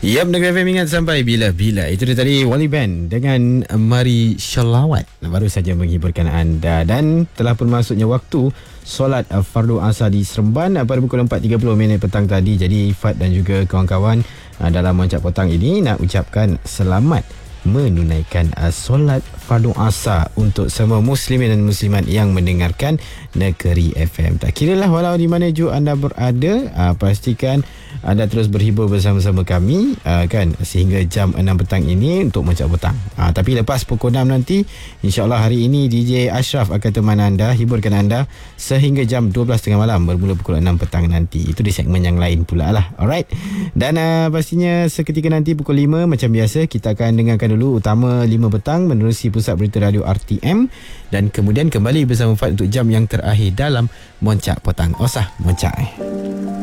Yap, Negeri FM ingat sampai bila-bila. Itu dia tadi Wali Band dengan Mari Shalawat. Baru saja menghiburkan anda. Dan telah pun masuknya waktu solat fardu asar di Seremban pada pukul 4.30 petang tadi. Jadi Fat dan juga kawan-kawan dalam Moncak Petang ini nak ucapkan selamat menunaikan solat fardu asar untuk semua muslimin dan muslimat yang mendengarkan Negeri FM. Tak kiralah walau di mana juga anda berada, pastikan anda terus berhibur bersama-sama kami kan sehingga jam 6 petang ini untuk Moncak Petang. Tapi lepas pukul 6 nanti, insya-Allah hari ini DJ Ashraf akan teman anda, hiburkan anda sehingga jam 12.30 malam bermula pukul 6 petang nanti. Itu di segmen yang lain pula lah. Alright. Dan pastinya seketika nanti pukul 5 macam biasa kita akan dengarkan dulu utama 5 petang menerusi Pusat Berita Radio RTM dan kemudian kembali bersama Fat untuk jam yang terakhir dalam Moncak Petang. Osah Moncak